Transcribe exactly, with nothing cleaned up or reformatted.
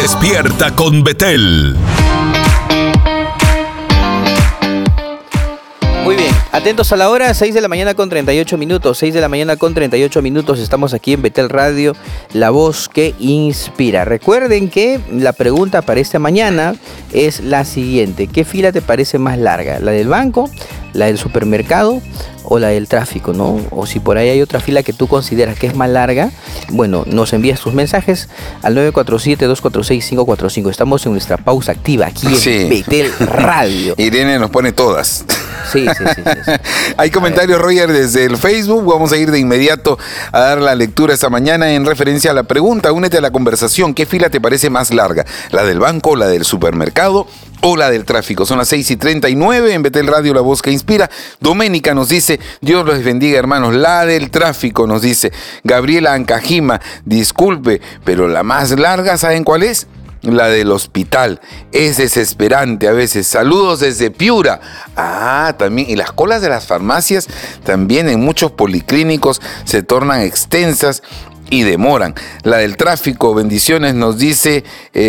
Despierta con Betel. Muy bien, atentos a la hora, seis de la mañana con treinta y ocho minutos, seis de la mañana con treinta y ocho minutos, estamos aquí en Betel Radio, la voz que inspira. Recuerden que la pregunta para esta mañana es la siguiente: ¿qué fila te parece más larga? ¿La del banco, la del supermercado o la del tráfico, no? O si por ahí hay otra fila que tú consideras que es más larga, bueno, nos envías tus mensajes al nueve cuatro siete, dos cuatro seis, cinco cuatro cinco. Estamos en nuestra pausa activa aquí en sí. Betel Radio. Irene nos pone todas. Sí, sí, sí, sí, sí. Hay comentarios, Roger, desde el Facebook. Vamos a ir de inmediato a dar la lectura esta mañana en referencia a la pregunta. Únete a la conversación. ¿Qué fila te parece más larga? ¿La del banco, la del supermercado o la del tráfico? Son las seis y treinta y nueve en Betel Radio, la voz que inspira. Doménica nos dice: Dios los bendiga, hermanos. La del tráfico, nos dice Gabriela Ancajima. Disculpe, pero la más larga, ¿saben cuál es? La del hospital. Es desesperante a veces. Saludos desde Piura. Ah, también. Y las colas de las farmacias también en muchos policlínicos se tornan extensas y demoran. La del tráfico, bendiciones, nos dice... Eh,